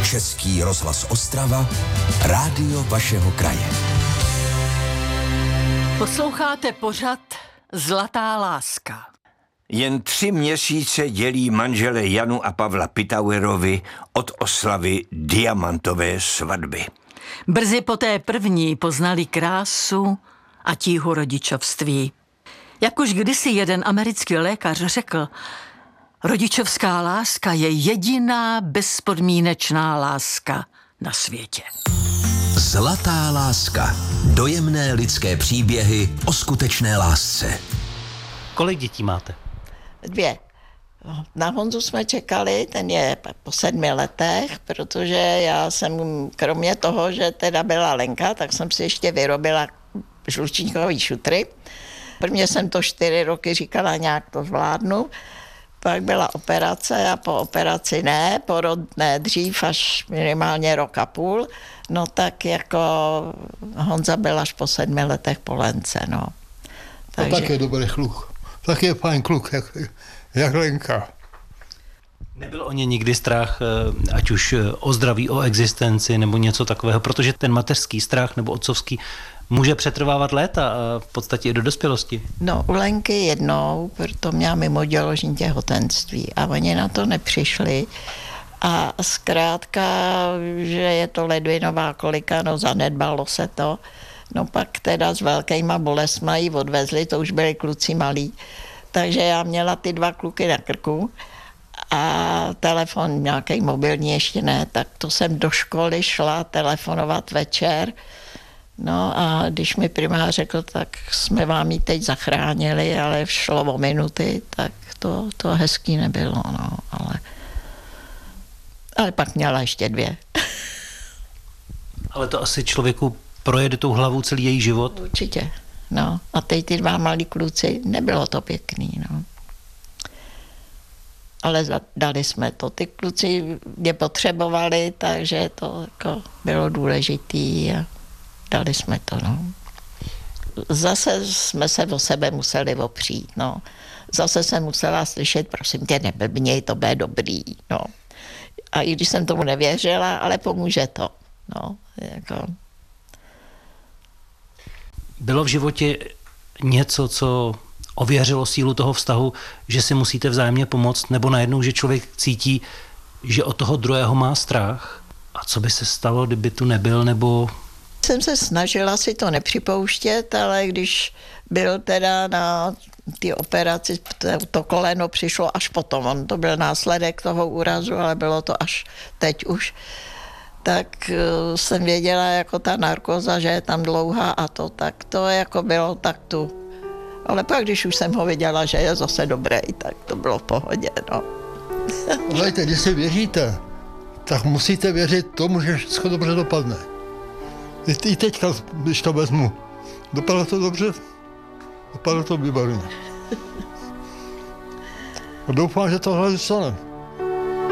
Český rozhlas Ostrava, rádio vašeho kraje. Posloucháte pořad Zlatá láska. Jen 3 měsíce dělí manžele Janu a Pavla Pitauerovi od oslavy diamantové svatby. Brzy po té první poznali krásu a tíhu rodičovství. Jak už kdysi jeden americký lékař řekl, rodičovská láska je jediná bezpodmínečná láska na světě. Zlatá láska. Dojemné lidské příběhy o skutečné lásce. Kolik dětí máte? 2. Na Honzu jsme čekali, ten je po 7 letech, protože já jsem, kromě toho, že teda byla Lenka, tak jsem si ještě vyrobila žlučníkový šutry. Prvně jsem to 4 roky říkala, nějak to zvládnu. Pak byla operace a po operaci ne, porod ne, dřív až minimálně 1,5 roku. No tak jako Honza byl až po 7 letech po Lence, no. Takže... A tak je dobrý kluk. Tak je fajn kluk, jak Lenka. Nebyl o ně nikdy strach, ať už o zdraví, o existenci nebo něco takového, protože ten mateřský strach nebo otcovský může přetrvávat léta a v podstatě i do dospělosti. No u Lenky jednou, proto měla mimoděložní těhotenství a oni na to nepřišli. A zkrátka, že je to ledvinová kolika, no zanedbalo se to. No pak teda s velkýma bolestma ji odvezli, to už byli kluci malí. Takže já měla ty 2 kluky na krku a telefon nějaký mobilní ještě ne, tak to jsem do školy šla telefonovat večer. No a když mi primář řekl, tak jsme vám ji teď zachránili, ale šlo o minuty, tak to hezký nebylo, no, ale pak měla ještě 2. Ale to asi člověku projede tou hlavou celý její život? Určitě, no. A teď ty 2 malí kluci, nebylo to pěkný, no. Ale dali jsme to. Ty kluci mě potřebovali, takže to jako bylo důležitý a dali jsme to, no. Zase jsme se o sebe museli opřít, no. Zase jsem musela slyšet, prosím tě, neblbněj, to bude dobrý, no. A i když jsem tomu nevěřila, ale pomůže to, no, jako... Bylo v životě něco, co ověřilo sílu toho vztahu, že si musíte vzájemně pomoct, nebo najednou, že člověk cítí, že od toho druhého má strach? A co by se stalo, kdyby tu nebyl, nebo... Jsem se snažila si to nepřipouštět, ale když byl teda na ty operaci, to koleno přišlo až potom, on to byl následek toho úrazu, ale bylo to až teď už, tak jsem věděla, jako ta narkóza, že je tam dlouhá a to, tak to jako bylo tak tu. Ale pak, když už jsem ho viděla, že je zase dobrý, tak to bylo v pohodě, no. Hledajte, když si věříte, tak musíte věřit tomu, že všechno dobře dopadne. I teďka, když to vezmu, dopadlo to dobře, dopadlo to výborně. A doufám, že tohle zůstane.